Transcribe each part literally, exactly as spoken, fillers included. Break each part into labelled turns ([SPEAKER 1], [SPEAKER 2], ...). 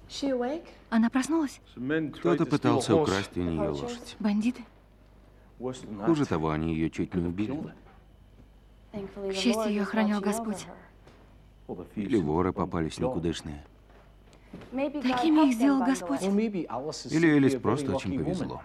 [SPEAKER 1] Она проснулась?
[SPEAKER 2] Кто-то пытался украсть у нее лошадь.
[SPEAKER 1] Бандиты?
[SPEAKER 2] Хуже того, они ее чуть не убили.
[SPEAKER 1] К счастью, ее охранял Господь.
[SPEAKER 2] Или воры попались никудышные.
[SPEAKER 1] Такими их сделал Господь.
[SPEAKER 2] Или Элис просто очень повезло.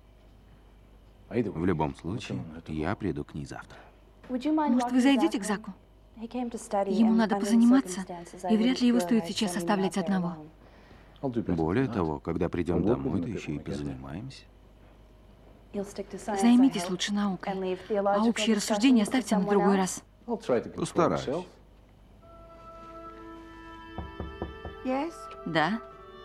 [SPEAKER 2] В любом случае, я приду к ней завтра.
[SPEAKER 1] Может, вы зайдете к Заку? Ему надо позаниматься, и вряд ли его стоит сейчас оставлять одного.
[SPEAKER 2] Более того, когда придем домой, то еще и позанимаемся.
[SPEAKER 1] Займитесь лучше наукой, а общие рассуждения оставьте на другой раз.
[SPEAKER 2] Постараюсь.
[SPEAKER 1] Да?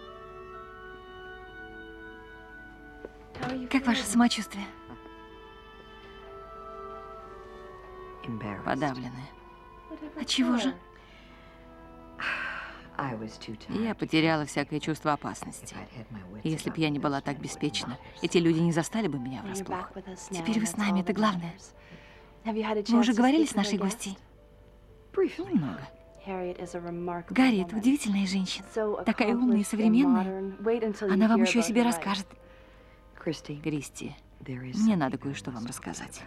[SPEAKER 1] Как ваше самочувствие? Подавленное. А чего же? Я потеряла всякое чувство опасности. Если б я не была так беспечна, эти люди не застали бы меня врасплох. Теперь вы с нами, это главное. Вы уже говорили с нашей гостьей? Немного. Гарриет удивительная женщина. Такая умная и современная. Она вам еще о себе расскажет. Кристи, мне надо кое-что вам рассказать.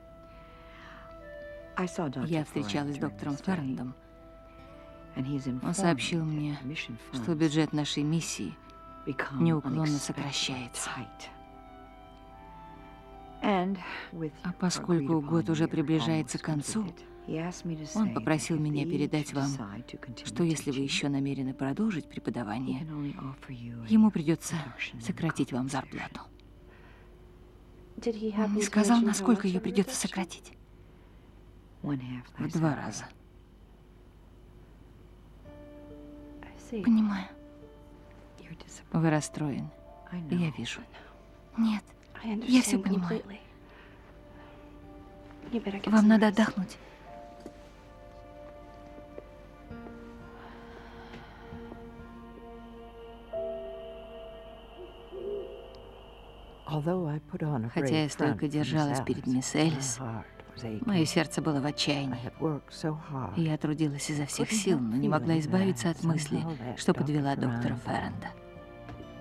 [SPEAKER 1] Я встречалась с доктором Феррендом. Он сообщил мне, что бюджет нашей миссии неуклонно сокращается. А поскольку год уже приближается к концу, он попросил меня передать вам, что если вы еще намерены продолжить преподавание, ему придется сократить вам зарплату. Он не сказал, насколько ее придется сократить. В два раза. Понимаю. Вы расстроены. Я вижу. Нет, я все понимаю. Вам надо отдохнуть. Хотя я столько держалась перед мисс Элис, мое сердце было в отчаянии. Я трудилась изо всех сил, но не могла избавиться от мысли, что подвела доктора Ферренда.